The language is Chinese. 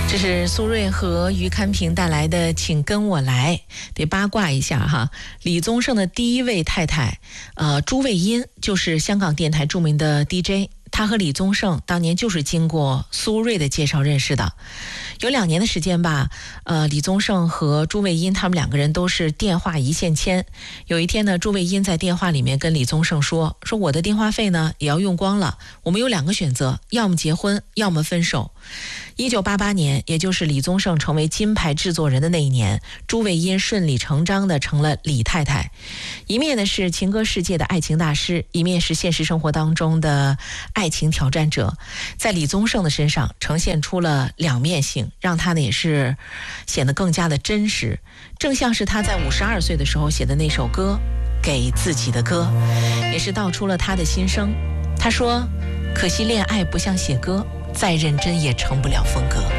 这是苏芮和于堪平带来的《请跟我来》。得八卦一下哈，李宗盛的第一位太太，朱卫茵，就是香港电台著名的 DJ。他和李宗盛当年就是经过苏芮的介绍认识的，有2年的时间吧。李宗盛和朱卫茵他们2个人都是电话一线牵。有一天呢，朱卫茵在电话里面跟李宗盛说我的电话费呢也要用光了，我们有2个选择，要么结婚，要么分手。1988年，也就是李宗盛成为金牌制作人的那一年，朱卫茵顺理成章地成了李太太。一面呢是情歌世界的爱情大师，一面是现实生活当中的爱情挑战者，在李宗盛的身上呈现出了两面性，让他呢也是显得更加的真实，正像是他在52岁的时候写的那首歌《给自己的歌》，也是道出了他的心声。他说：可惜恋爱不像写歌，再认真也成不了风格。